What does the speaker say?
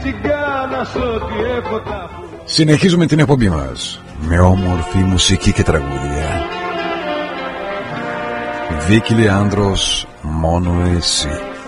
Συνεχίζουμε την εκπομπή μας με όμορφη μουσική και τραγούδια. Βίκη Λεάνδρος, μόνο εσύ.